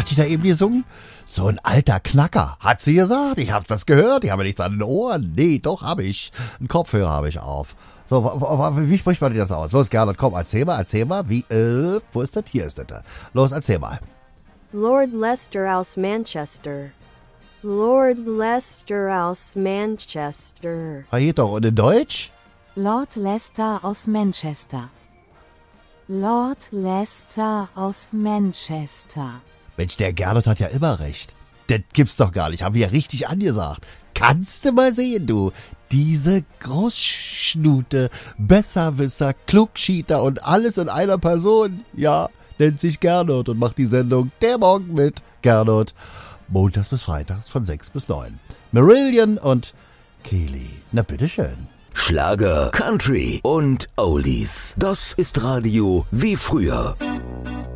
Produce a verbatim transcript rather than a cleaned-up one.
hat die da eben gesungen? So ein alter Knacker, hat sie gesagt. Ich hab das gehört, ich habe nichts an den Ohren. Nee, doch, habe ich. Einen Kopfhörer habe ich auf. So, w- w- wie spricht man das aus? Los, Gernot, komm, erzähl mal, erzähl mal. Wie, äh, wo ist das? Hier ist das. Los, erzähl mal. Lord Leicester aus Manchester. Lord Leicester aus Manchester. Ah, geht doch. Und in Deutsch? Lord Leicester aus Manchester. Lord Leicester aus Manchester. Mensch, der Gernot hat ja immer recht. Das gibt's doch gar nicht. Haben wir ja richtig angesagt. Kannst du mal sehen, du. Diese Großschnute, Besserwisser, Klugschieter und alles in einer Person. Ja, nennt sich Gernot und macht die Sendung Der Morgen mit Gernot. Montags bis Freitags von sechs bis neun. Marillion und Keely. Na bitteschön. Schlager, Country und Oldies. Das ist Radio wie früher.